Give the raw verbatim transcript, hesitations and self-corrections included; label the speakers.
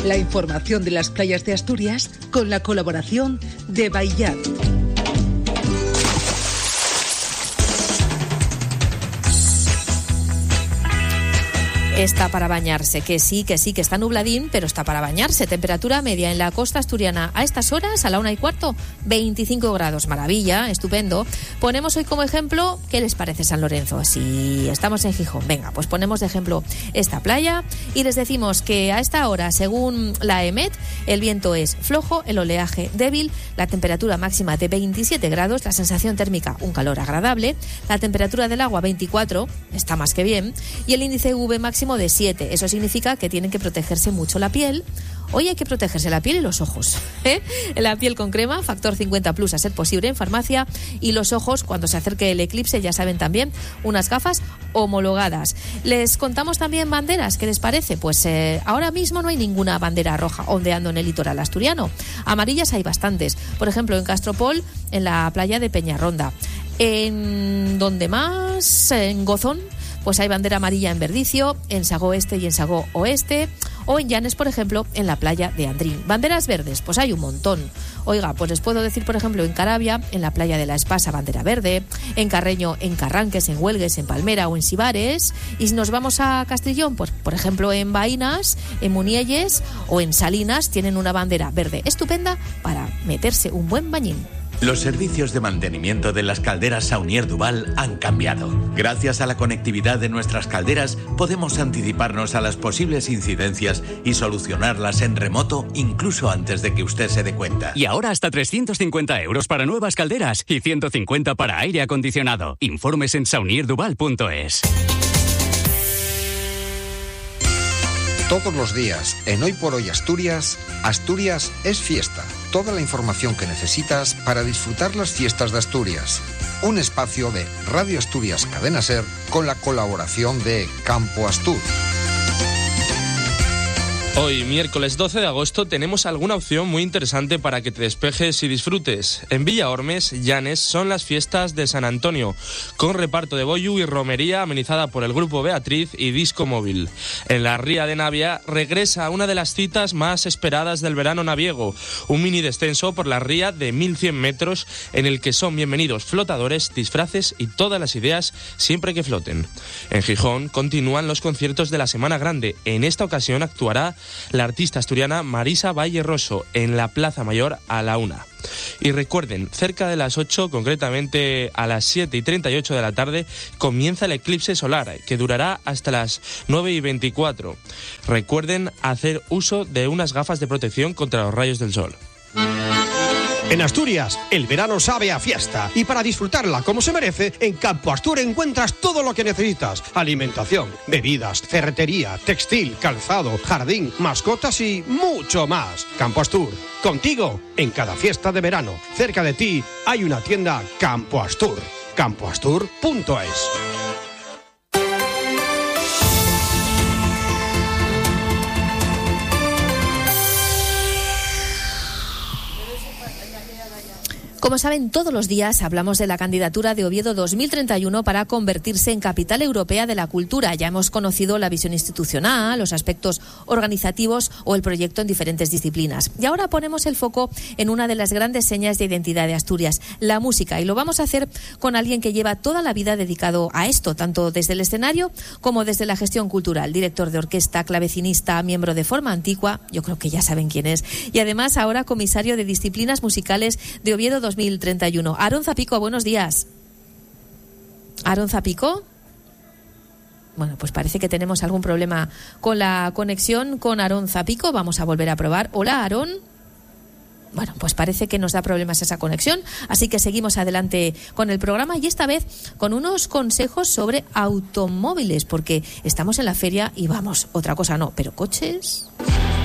Speaker 1: La información de las playas de Asturias con la colaboración de Baillat.
Speaker 2: Está para bañarse, que sí, que sí, que está nubladín, pero está para bañarse. Temperatura media en la costa asturiana a estas horas, a la una y cuarto, veinticinco grados. Maravilla, estupendo. Ponemos hoy como ejemplo, ¿qué les parece San Lorenzo? Si estamos en Gijón, venga, pues ponemos de ejemplo esta playa y les decimos que a esta hora, según la EMET, el viento es flojo, el oleaje débil, la temperatura máxima de veintisiete grados, la sensación térmica un calor agradable, la temperatura del agua veinticuatro, está más que bien, y el índice U V máximo de siete. Eso significa que tienen que protegerse mucho la piel. Hoy hay que protegerse la piel y los ojos, ¿eh? La piel con crema, factor cincuenta plus a ser posible en farmacia, y los ojos, cuando se acerque el eclipse, ya saben también, unas gafas homologadas. Les contamos también banderas, ¿qué les parece? Pues eh, ahora mismo no hay ninguna bandera roja ondeando en el litoral asturiano. Amarillas hay bastantes, por ejemplo en Castropol, en la playa de Peñarronda. En donde más, en Gozón, pues hay bandera amarilla en Verdicio, en Sagó Este y en Sagó Oeste, o en Llanes, por ejemplo, en la playa de Andrín. Banderas verdes, pues hay un montón. Oiga, pues les puedo decir, por ejemplo, en Carabia, en la playa de La Espasa, bandera verde, en Carreño, en Carranques, en Huelgues, en Palmera o en Sibares. Y si nos vamos a Castellón, pues por ejemplo en Baínas, en Munielles o en Salinas, tienen una bandera verde estupenda para meterse un buen bañín.
Speaker 3: Los servicios de mantenimiento de las calderas Saunier Duval han cambiado. Gracias a la conectividad de nuestras calderas, podemos anticiparnos a las posibles incidencias y solucionarlas en remoto incluso antes de que usted se dé cuenta.
Speaker 4: Y ahora hasta trescientos cincuenta euros para nuevas calderas y ciento cincuenta para aire acondicionado. Informes en saunier duval punto es.
Speaker 5: Todos los días, en Hoy por Hoy Asturias, Asturias es fiesta. Toda la información que necesitas para disfrutar las fiestas de Asturias. Un espacio de Radio Asturias Cadena Ser con la colaboración de Campo Astur.
Speaker 6: Hoy, miércoles doce de agosto, tenemos alguna opción muy interesante para que te despejes y disfrutes. En Villaormes, Llanes, son las fiestas de San Antonio, con reparto de boyu y romería amenizada por el Grupo Beatriz y Disco Móvil. En la Ría de Navia regresa una de las citas más esperadas del verano naviego, un mini descenso por la ría de mil cien metros en el que son bienvenidos flotadores, disfraces y todas las ideas siempre que floten. En Gijón continúan los conciertos de la Semana Grande. En esta ocasión actuará la artista asturiana Marisa Valle Rosso en la Plaza Mayor a la una. Y recuerden, cerca de las ocho, concretamente a las siete y treinta y ocho de la tarde, comienza el eclipse solar, que durará hasta las nueve y veinticuatro. Recuerden hacer uso de unas gafas de protección contra los rayos del sol.
Speaker 7: En Asturias, el verano sabe a fiesta, y para disfrutarla como se merece, en Campo Astur encuentras todo lo que necesitas: alimentación, bebidas, ferretería, textil, calzado, jardín, mascotas y mucho más. Campo Astur, contigo en cada fiesta de verano. Cerca de ti hay una tienda Campo Astur, campo astur punto es.
Speaker 2: Como saben, todos los días hablamos de la candidatura de Oviedo dos mil treinta y uno para convertirse en capital europea de la cultura. Ya hemos conocido la visión institucional, los aspectos organizativos o el proyecto en diferentes disciplinas. Y ahora ponemos el foco en una de las grandes señas de identidad de Asturias, la música. Y lo vamos a hacer con alguien que lleva toda la vida dedicado a esto, tanto desde el escenario como desde la gestión cultural. Director de orquesta, clavecinista, miembro de Forma Antigua, yo creo que ya saben quién es. Y además ahora comisario de disciplinas musicales de Oviedo dos mil treinta y uno. Aarón Zapico, buenos días. Aarón Zapico. Bueno, pues parece que tenemos algún problema con la conexión con Aarón Zapico. Vamos a volver a probar. Hola, Aarón. Bueno, pues parece que nos da problemas esa conexión, así que seguimos adelante con el programa y esta vez con unos consejos sobre automóviles, porque estamos en la feria y vamos, otra cosa no, pero coches...